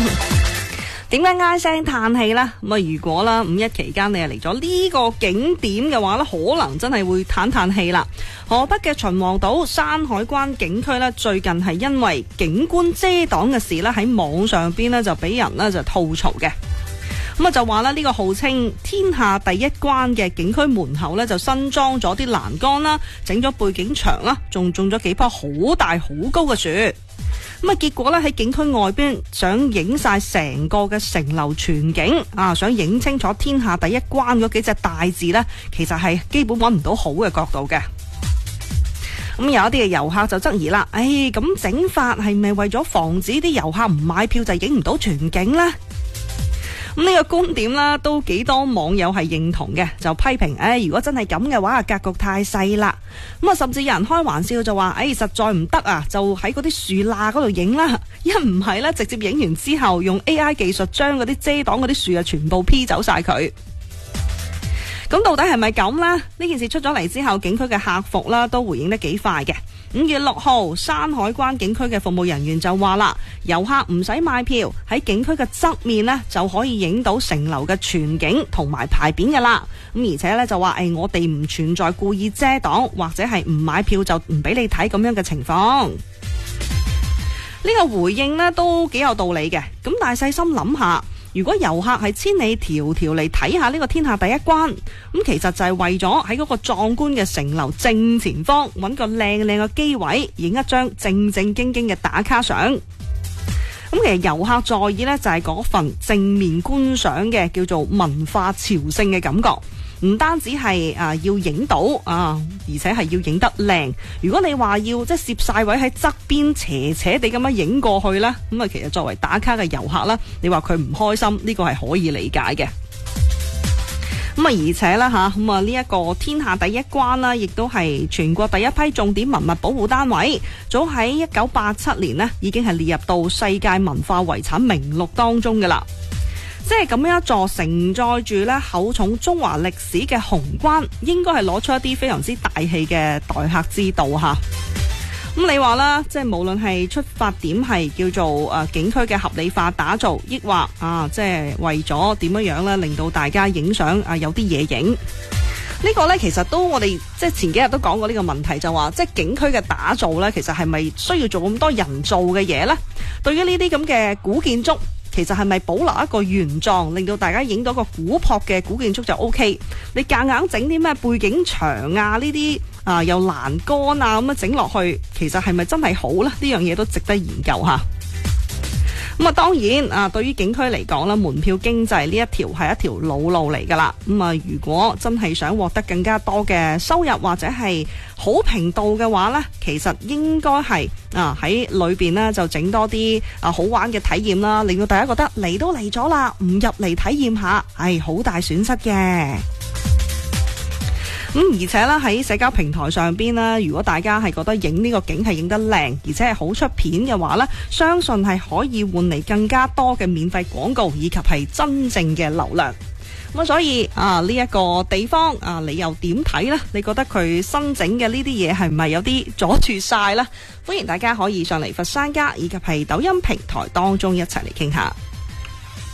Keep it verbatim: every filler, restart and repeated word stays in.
點解唉聲嘆氣呢？咁啊，如果啦五一期間你係嚟咗呢個景點嘅話呢，可能真係會嘆嘆氣啦。河北嘅秦皇島山海關景區呢，最近係因為景觀遮擋嘅事呢，喺網上邊呢就俾人呢就吐槽嘅。咁啊就話咧呢個號稱天下第一關嘅景區門口呢，就新裝咗啲欄杆啦，整咗背景牆啦，仲種咗幾棵好大好高嘅樹。咁啊，結果咧喺景區外邊想影晒成個嘅城樓全景啊，想影清楚天下第一關嗰幾隻大字呢，其實係基本揾唔到好嘅角度嘅。咁有一啲嘅遊客就質疑啦，誒，咁整法係咪為咗防止啲遊客唔買票就影唔到全景呢？咁呢個觀點啦，都幾多網友係認同嘅，就批評，誒，如果真係咁嘅話，格局太細啦。咁啊，甚至有人開玩笑就話，誒，實在唔得啊，就喺嗰啲樹罅嗰度影啦。一唔係咧，直接影完之後用 A I 技術將嗰啲遮擋嗰啲樹啊，全部 P 走晒佢。咁到底係咪咁呢？呢件事出咗嚟之後，景區嘅客服啦都回應得幾快嘅。五月六號，山海關景區嘅服務人員就話啦，遊客唔使買票，喺景區嘅側面呢就可以影到城樓嘅全景同埋牌匾噶啦。咁而且呢，就話，誒、哎，我哋唔存在故意遮擋或者係唔買票就唔俾你睇咁樣嘅情況。呢個回應呢都幾有道理嘅。咁但係細心諗下，如果遊客係千里迢迢嚟睇下呢個天下第一關，咁其實就係為咗喺嗰個壯觀嘅城樓正前方揾個靚靚嘅機位，影一張正正經經嘅打卡相。咁其實遊客在意呢，就係嗰份正面觀賞嘅叫做文化朝聖嘅感覺。唔單止係啊要影到啊，而且係要影得靚。如果你話要即係攝晒位喺側邊斜斜地咁樣影過去呢，咁啊其實作為打卡嘅遊客啦，你話佢唔開心呢個係可以理解嘅。咁啊而且啦吓，咁啊呢一個天下第一關啦，亦都係全國第一批重點文物保護單位，早喺一九八七年呢已經係列入到世界文化遺產名錄當中噶啦。即係咁樣一座承載住咧厚重中華歷史嘅紅關，應該係攞出一啲非常之大氣嘅待客之道吓。咁你話啦，即係無論係出發點係叫做誒景區嘅合理化打造，抑或啊即係為咗點樣樣咧令到大家影相啊有啲嘢影。呢個呢，其實都我哋即係前幾日都講過呢個問題，就話即係景區嘅打造呢，其實係咪需要做咁多人造嘅嘢呢？對於呢啲咁嘅古建築，其實係咪保留一個原狀，令到大家影到個古樸嘅古建築就 O K？ 你夾硬整啲咩背景牆啊，呢啲啊又欄杆啊咁樣整落去，其實係咪真係好呢？呢樣嘢都值得研究下。咁啊，當然啊，對於景區嚟講啦，門票經濟呢一條係一條老路嚟噶啦。咁啊，如果真係想獲得更加多嘅收入或者係好評度嘅話呢，其實應該係啊喺裏邊呢就整多啲啊好玩嘅體驗啦，令到大家覺得嚟都嚟咗啦，唔入嚟體驗下係好大損失嘅。咁、嗯、而且咧喺社交平台上邊咧，如果大家係覺得影呢個景係影得靚，而且係好出片嘅話咧，相信係可以換嚟更加多嘅免費廣告，以及係真正嘅流量。咁所以啊呢一、這個地方啊，你又點睇呢？你覺得佢新整嘅呢啲嘢係唔係有啲阻住晒呢？歡迎大家可以上嚟佛山家以及係抖音平台當中一齊嚟傾下。